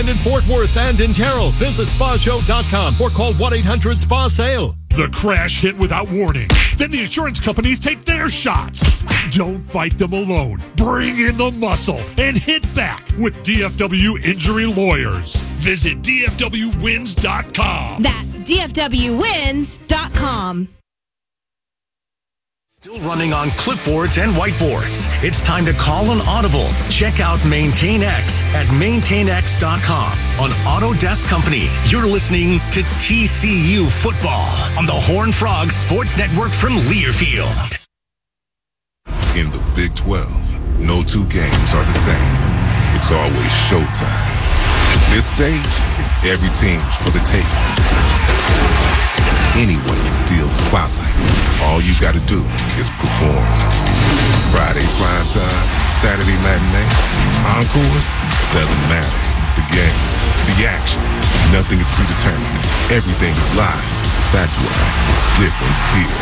In Fort Worth and in Terrell, visit spashow.com or call 1-800-SPA-SALE. The crash hit without warning. Then the insurance companies take their shots. Don't fight them alone. Bring in the muscle and hit back with DFW Injury Lawyers. Visit DFWWins.com. That's DFWWins.com. Still running on clipboards and whiteboards. It's time to call an audible. Check out MaintainX at maintainx.com. On Autodesk Company, you're listening to TCU Football on the Horned Frogs Sports Network from Learfield. In the Big 12, no two games are the same. It's always showtime. At this stage, it's every team's for the taking. Anyone can steal the spotlight. All you gotta do is perform. Friday primetime, Saturday matinee, encores, doesn't matter. The games, the action, nothing is predetermined. Everything is live. That's why it's different here.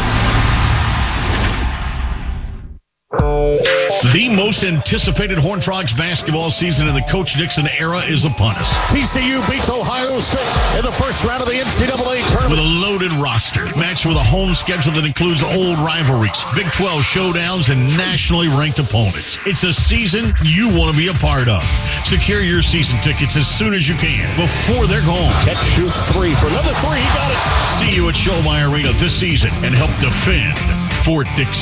The most anticipated Horned Frogs basketball season in the Coach Dixon era is upon us. TCU beats Ohio State in the first round of the NCAA tournament. With a loaded roster, matched with a home schedule that includes old rivalries, Big 12 showdowns, and nationally ranked opponents. It's a season you want to be a part of. Secure your season tickets as soon as you can, before they're gone. Catch, shoot, three for another three. He got it. See you at Showmy Arena this season and help defend Fort Dixon.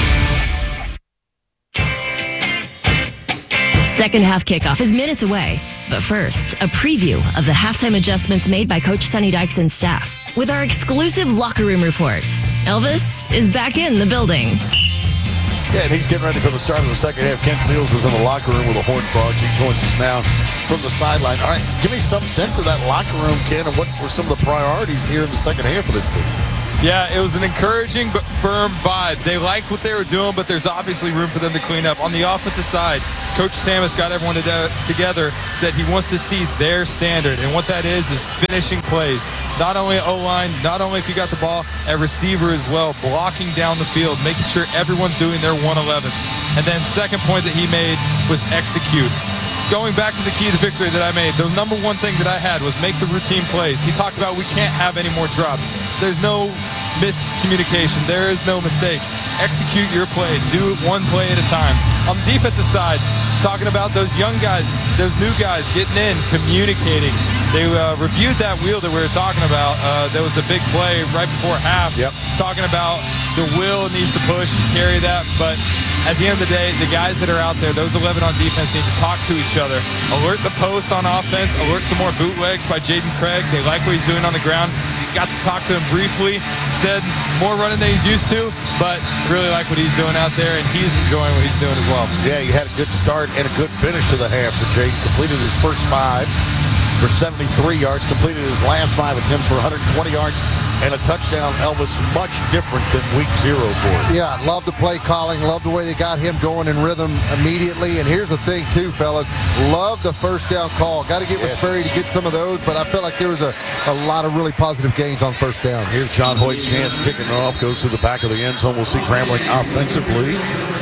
Second half kickoff is minutes away. But first, a preview of the halftime adjustments made by Coach Sonny Dykes and staff with our exclusive locker room report. Elvis is back in the building. Yeah, and he's getting ready for the start of the second half. Kent Seals was in the locker room with the Horned Frogs. He joins us now from the sideline. All right, give me some sense of that locker room, Ken, and what were some of the priorities here in the second half of this game? Yeah, it was an encouraging but firm vibe. They liked what they were doing, but there's obviously room for them to clean up. On the offensive side, Coach Samus got everyone together, said he wants to see their standard, and what that is finishing plays. Not only at O-line, not only if you got the ball, at receiver as well, blocking down the field, making sure everyone's doing their 111th. And then second point that he made was execute. Going back to the key to victory that I made, the number one thing that I had was make the routine plays. He talked about we can't have any more drops. There's no miscommunication. There is no mistakes. Execute your play. Do it one play at a time. On the defensive side, talking about those young guys, those new guys getting in, communicating. They reviewed that wheel that we were talking about. There was the big play right before half. Yep. Talking about the will needs to push and carry that. But at the end of the day, the guys that are out there, those 11 on defense, need to talk to each other. Alert the post on offense. Alert some more bootlegs by Jaden Craig. They like what he's doing on the ground. Got to talk to him briefly. Said more running than he's used to, but really like what he's doing out there, and he's enjoying what he's doing as well. Yeah, he had a good start and a good finish to the half for Jaden. Completed his first 5 for 73 yards. Completed his last 5 attempts for 120 yards and a touchdown. Elvis, much different than week 0 for him. Yeah, love the play calling. Love the way they got him going in rhythm immediately. And here's the thing, too, fellas. Love the first down call. Got to get with Sperry to get some of those, but I felt like there was a lot of really positive gains on first down. Here's John Hoyt Chance kicking it off. Goes to the back of the end zone. We'll see Grambling offensively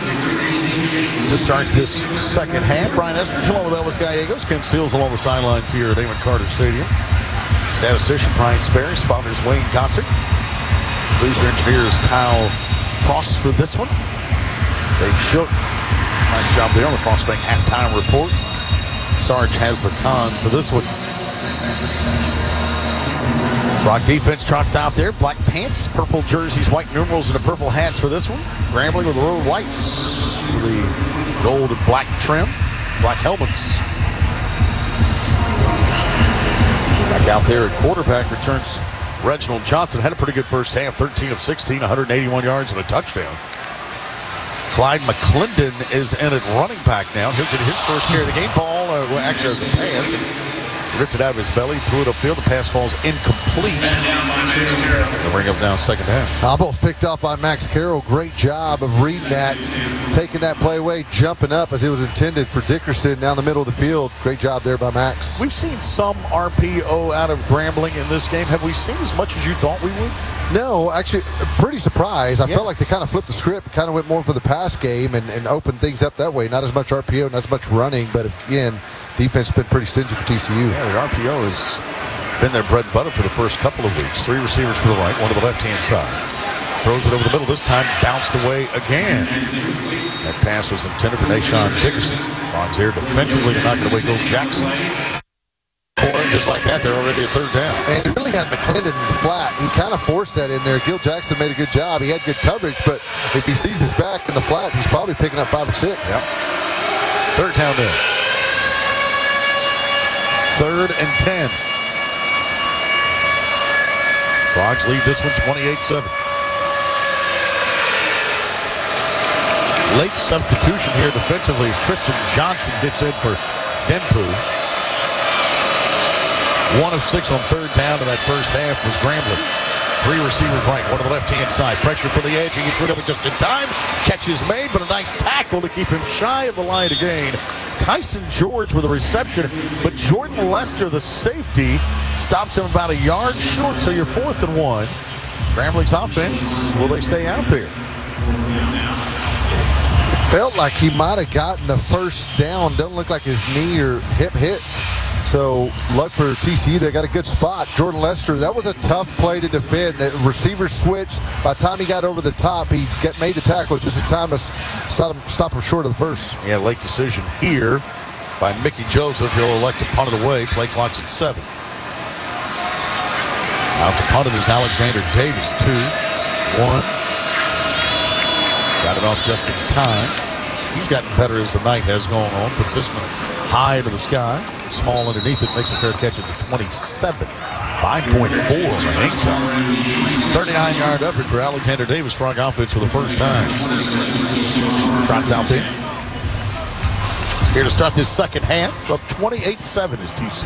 to start this second half. Brian Estridge along with Elvis Gallegos. Ken Seals along the sidelines here at Amon Carter Stadium. Statistician Brian Sperry, spotters Wayne Gossett. Producer engineers Kyle Cross for this one. Dave Shook, nice job there on the Frostbank halftime report. Sarge has the con for this one. Frog defense trots out there. Black pants, purple jerseys, white numerals, and the purple hats for this one. Grambling with the road whites, with the gold and black trim, black helmets. Back out there at quarterback returns Reginald Johnson. Had a pretty good first half, 13 of 16, 181 yards and a touchdown. Clyde McClendon is in at running back now. He'll get his first carry of the game. Ball, actually as a pass, and ripped it out of his belly, threw it upfield. The pass falls incomplete. They'll bring up down second half. Almost picked off by Max Carroll. Great job of reading that, taking that play away, jumping up as it was intended for Dickerson down the middle of the field. Great job there by Max. We've seen some RPO out of Grambling in this game. Have we seen as much as you thought we would? No, actually, pretty surprised. I felt like they kind of flipped the script, kind of went more for the pass game and opened things up that way. Not as much RPO, not as much running, but again, defense has been pretty stingy for TCU. Yeah, the RPO has been their bread and butter for the first couple of weeks. 3 receivers to the right, one to the left-hand side. Throws it over the middle. This time bounced away again. That pass was intended for Nashawn Dickerson. Frogs there defensively to knock it away. Go Jackson. Just like that, they're already at third down. And he really had McClendon in the flat. He kind of forced that in there. Gil Jackson made a good job. He had good coverage, but if he sees his back in the flat, he's probably picking up 5 or 6. Yep. Third down there. 3rd and 10. Frogs lead this one 28-7. Late substitution here defensively as Tristan Johnson gets in for Denpu. 1 of 6 on third down in that first half was Grambling. 3 receivers right, one to the left-hand side. Pressure for the edge. He gets rid of it just in time. Catch is made, but a nice tackle to keep him shy of the line of gain. Tyson George with a reception, but Jordan Lester, the safety, stops him about a yard short, so you're 4th and 1. Grambling's offense, will they stay out there? Felt like he might have gotten the first down. Doesn't look like his knee or hip hits. So, luck for TCU. They got a good spot. Jordan Lester, that was a tough play to defend. The receiver switched. By the time he got over the top, he made the tackle just in time to stop him short of the first. Yeah, late decision here by Mickey Joseph. He'll elect to punt it away. Play clock's at 7. Out to punt it is Alexander Davis. 2-1. Got it off just in time. He's gotten better as the night has gone on. Puts this one high into the sky. Small underneath it. Makes a fair catch at the 27. 5.4 on the hang time. 39-yard effort for Alexander Davis. Frog offense for the first time. Trots out there. Here to start this second half. Up 28-7 is TCU.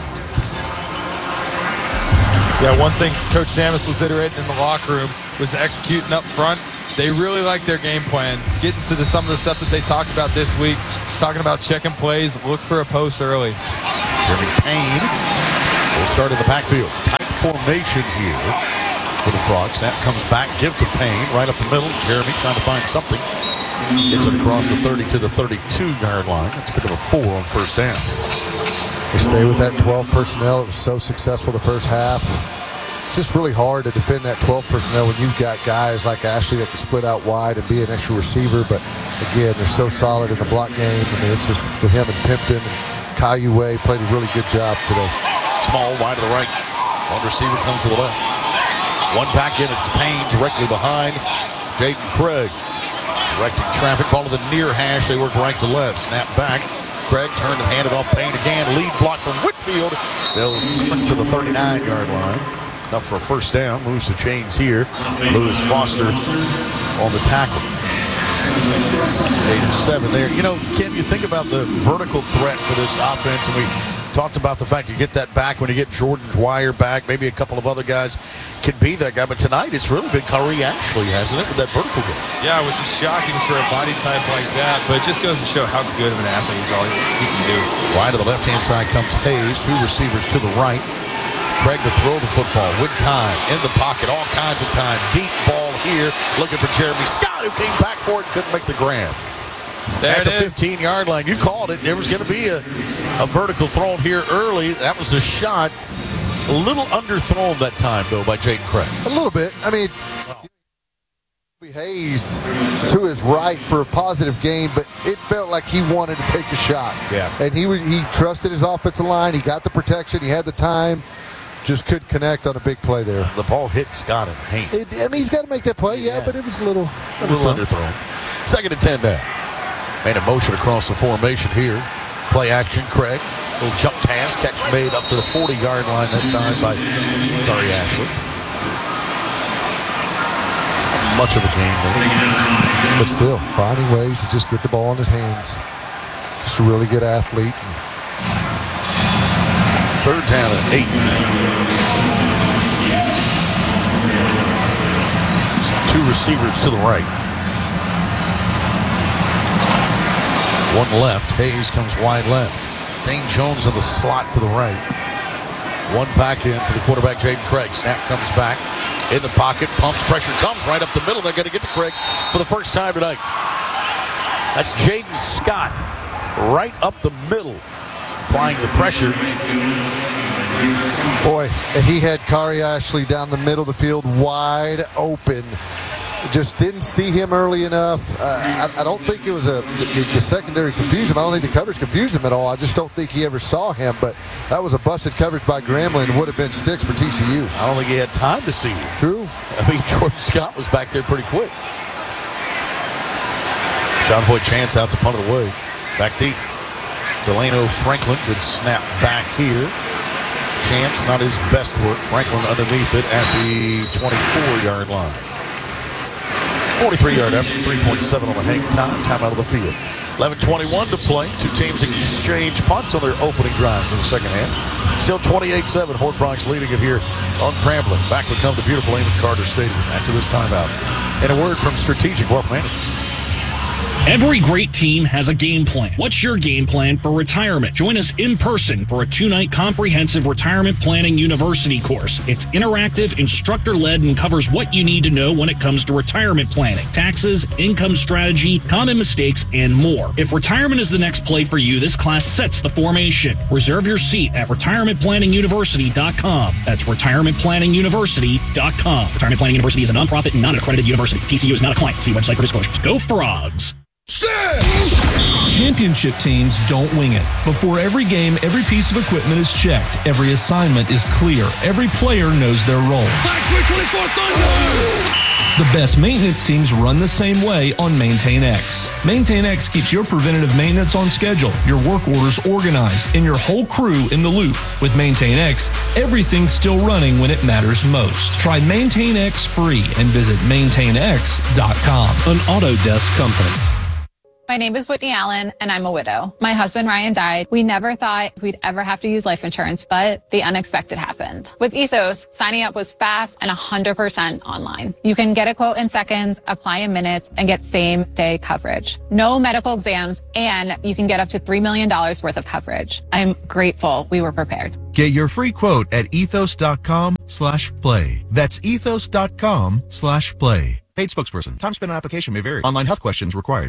Yeah, one thing Coach Samus was iterating in the locker room was executing up front. They really like their game plan. Getting to some of the stuff that they talked about this week, talking about checking plays, look for a post early. Jeremy Payne will start in the backfield. Tight formation here for the Frogs. Snap comes back, give to Payne, right up the middle. Jeremy trying to find something. Gets it across the 30 to the 32-yard line. Let's pick up a 4 on first down. They stay with that 12 personnel. It was so successful the first half. It's just really hard to defend that 12 personnel when you've got guys like Ashley that can split out wide and be an extra receiver. But again, they're so solid in the block game. I mean, it's just with him and Pimpton and Caillou played a really good job today. Small wide to the right. One receiver comes to the left. One back in, it's Payne directly behind Jaden Craig. Directing traffic, ball to the near hash. They work right to left. Snap back. Craig turned and handed off Payne again. Lead block from Whitfield. They'll sprint to the 39-yard line. Enough for a first down. Moves the chains here. Lewis Foster on the tackle. 8-7 there. You know, Ken, you think about the vertical threat for this offense, and we talked about the fact you get that back when you get Jordan Dwyer back. Maybe a couple of other guys can be that guy. But tonight it's really been Curry Ashley, hasn't it, with that vertical game? Yeah, which is shocking for a body type like that. But it just goes to show how good of an athlete he's all he can do. Wide to the left-hand side comes Hayes. 2 receivers to the right. Craig to throw the football with time. In the pocket, all kinds of time. Deep ball here. Looking for Jeremy Scott, who came back for it and couldn't make the grab. There At it the is. 15-yard line. You called it. There was going to be a vertical thrown here early. That was a shot. A little underthrown that time, though, by Jaden Craig. A little bit. I mean, Hayes to his right for a positive gain, but it felt like he wanted to take a shot. Yeah. And he trusted his offensive line. He got the protection. He had the time. Just couldn't connect on a big play there. The ball hit Scott in the hand. I mean, he's got to make that play, yeah, but it was a little underthrown. 2nd and 10 now. Made a motion across the formation here. Play action, Craig. Little jump pass, catch made up to the 40-yard line this time by Curry Ashley. Much of a game there. But still, finding ways to just get the ball in his hands. Just a really good athlete. 3rd down at 8. 2 receivers to the right. 1 left. Hayes comes wide left. Dane Jones in the slot to the right. 1 back in for the quarterback, Jaden Craig. Snap comes back. In the pocket. Pumps. Pressure comes right up the middle. They're going to get to Craig for the first time tonight. That's Jaden Scott. Right up the middle. Applying the pressure. Boy, and he had Kari Ashley down the middle of the field wide open. Just didn't see him early enough. I don't think it was the secondary confused him. I don't think the coverage confused him at all. I just don't think he ever saw him. But that was a busted coverage by Grambling. It would have been 6 for TCU. I don't think he had time to see him. True. I mean, Jordan Scott was back there pretty quick. John Hoyt Chance out to punt it away. Back deep. Delano Franklin could snap back here. Chance, not his best work. Franklin underneath it at the 24-yard line. 43-yard effort, 3.7 on the hang time. Time out of the field. 11:21 to play. Two teams exchange punts on their opening drives in the second half. Still 28-7. Horned Frogs leading it here on Grambling. Back we come to beautiful Amon Carter Stadium after this timeout. And a word from Strategic Wealth Management. Every great team has a game plan. What's your game plan for retirement? Join us in person for a 2-night comprehensive retirement planning university course. It's interactive, instructor-led, and covers what you need to know when it comes to retirement planning, taxes, income strategy, common mistakes, and more. If retirement is the next play for you, this class sets the formation. Reserve your seat at retirementplanninguniversity.com. That's retirementplanninguniversity.com. Retirement Planning University is a nonprofit and non-accredited university. TCU is not a client. See website for disclosures. Go Frogs! Championship teams don't wing it. Before every game, every piece of equipment is checked. Every assignment is clear. Every player knows their role. The best maintenance teams run the same way on MaintainX. MaintainX keeps your preventative maintenance on schedule, your work orders organized, and your whole crew in the loop. With MaintainX, everything's still running when it matters most. Try MaintainX free and visit MaintainX.com. An Autodesk company. My name is Whitney Allen, and I'm a widow. My husband, Ryan, died. We never thought we'd ever have to use life insurance, but the unexpected happened. With Ethos, signing up was fast and 100% online. You can get a quote in seconds, apply in minutes, and get same-day coverage. No medical exams, and you can get up to $3 million worth of coverage. I'm grateful we were prepared. Get your free quote at ethos.com/play. That's ethos.com/play. Paid spokesperson. Time spent on application may vary. Online health questions required.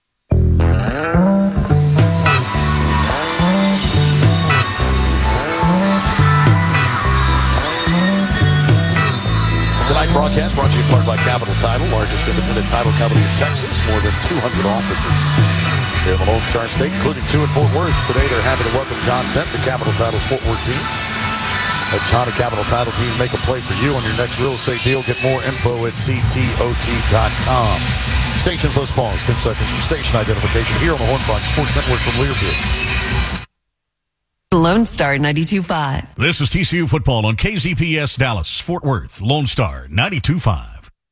Tonight's broadcast brought to you in part by Capital Title, largest independent title company in Texas, more than 200 offices in the Lone Star State, including 2 in Fort Worth. Today they're happy to welcome John Dent, the Capital Title's Fort Worth team. Let John and Capital Title team make a play for you on your next real estate deal. Get more info at ctot.com. Stations list pause, 10 seconds for station identification here on the Horned Frogs Sports Network from Learfield. Lone Star 92.5. This is TCU football on KZPS Dallas, Fort Worth, Lone Star 92.5.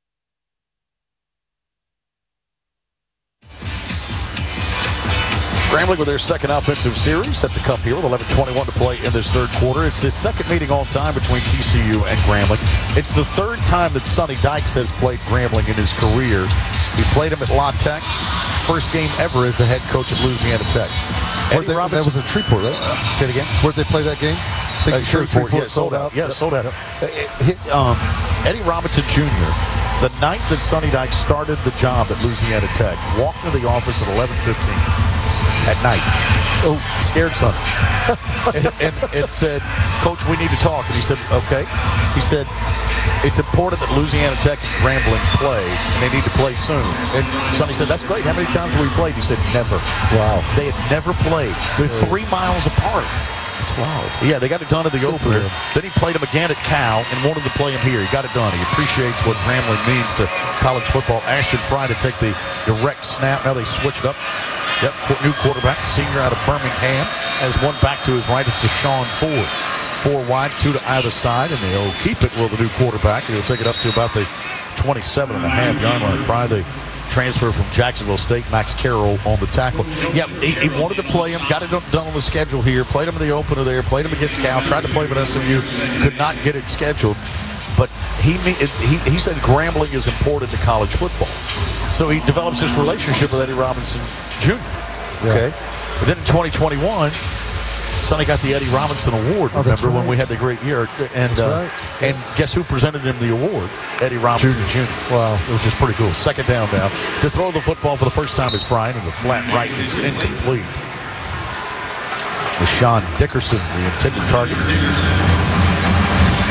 Grambling with their second offensive series, set to come here with 11:21 to play in this third quarter. It's the second meeting all time between TCU and Grambling. It's the third time that Sonny Dykes has played Grambling in his career. He played him at La Tech, first game ever as a head coach at Louisiana Tech. That was in Shreveport, right? Say it again. Where'd they play that game? I think Shreveport. Yeah, sold out. Yeah, sold out. Eddie Robinson Jr., the night that Sonny Dykes started the job at Louisiana Tech, walked into the office at 11:15 at night. Oh, scared Sonny. and said, "Coach, we need to talk." And he said, "Okay." He said, "It's important that Louisiana Tech and Grambling play, and they need to play soon." And Sonny said, "That's great. How many times have we played?" He said, "Never." Wow. They had never played. They're 3 miles apart. It's wild. Yeah, they got it done at the Open. Then he played him again at Cal and wanted to play him here. He got it done. He appreciates what Grambling means to college football. Ashton Fry to take the direct snap. Now they switched up. Yep, new quarterback, senior out of Birmingham, has one back to his right. It's Deshaun Ford. 4 wides, 2 to either side, and they'll keep it with the new quarterback. He'll take it up to about the 27.5-yard line. Fry, the transfer from Jacksonville State, Max Carroll on the tackle. Yeah, he wanted to play him, got it done on the schedule here, played him in the opener there, played him against Cal, tried to play him at SMU, could not get it scheduled. But he said Grambling is important to college football. So he develops this relationship with Eddie Robinson Jr. Okay. But then in 2021, Sonny got the Eddie Robinson Award. Remember when we had the great year? And and guess who presented him the award? Eddie Robinson Jr. Wow. Which is pretty cool. Second down now. To throw the football for the first time is Fry, and the flat right is incomplete. Deshaun Dickerson, the intended target.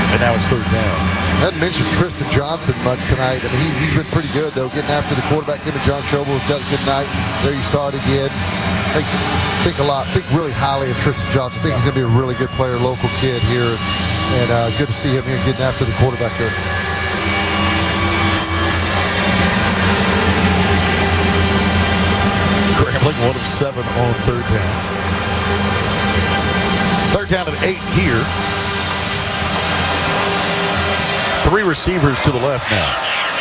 And now it's third down. Hadn't mentioned Tristan Johnson much tonight. I mean, he's been pretty good, though, getting after the quarterback. Him and John Schobel have got a good night. There you saw it again. Think really highly of Tristan Johnson. I think he's going to be a really good player, local kid here. And good to see him here getting after the quarterback there. Grambling 1 of 7 on third down. Third down at 8 here. 3 receivers to the left now,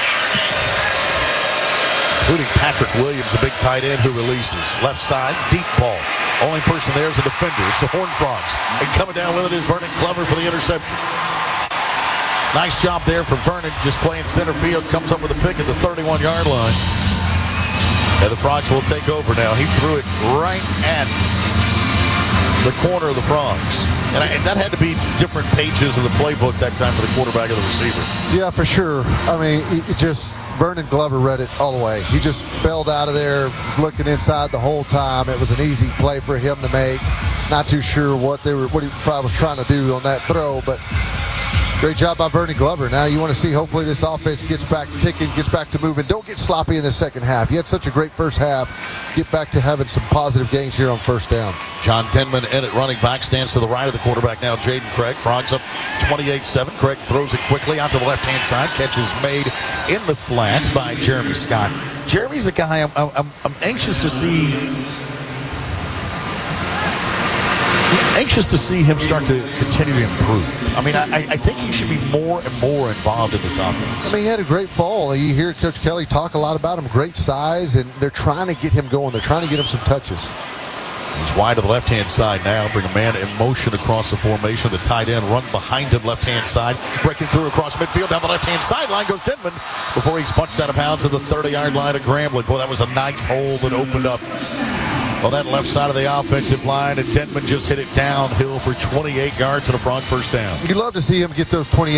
including Patrick Williams, a big tight end who releases. Left side, deep ball. Only person there is a defender. It's the Horned Frogs. And coming down with it is Vernon Glover for the interception. Nice job there from Vernon, just playing center field. Comes up with a pick at the 31-yard line. And the Frogs will take over now. He threw it right at the corner of the Frogs. And that had to be different pages of the playbook that time for the quarterback and the receiver. Yeah, for sure. I mean, Vernon Glover read it all the way. He just bailed out of there, looking inside the whole time. It was an easy play for him to make. Not too sure what he probably was trying to do on that throw, but great job by Vernon Glover. Now you want to see, hopefully, this offense gets back to ticking, gets back to moving. Don't get sloppy in the second half. You had such a great first half. Get back to having some positive gains here on first down. John Denman in at running back, stands to the right of the quarterback now, Jaden Craig. Frogs up 28-7. Craig throws it quickly out to the left-hand side. Catch is made in the flats by Jeremy Scott. Jeremy's a guy I'm anxious to see. Anxious to see him start to continue to improve. I mean, I think he should be more and more involved in this offense. I mean, he had a great fall. You hear Coach Kelly talk a lot about him. Great size, and they're trying to get him going. They're trying to get him some touches. He's wide to the left-hand side now. Bring a man in motion across the formation. The tight end run behind him left-hand side. Breaking through across midfield. Down the left-hand sideline goes Denman before he's punched out of bounds at the 30-yard line of Grambling. Boy, that was a nice hole that opened up on that left side of the offensive line. And Denman just hit it downhill for 28 yards and a Frog first down. You'd love to see him get those 28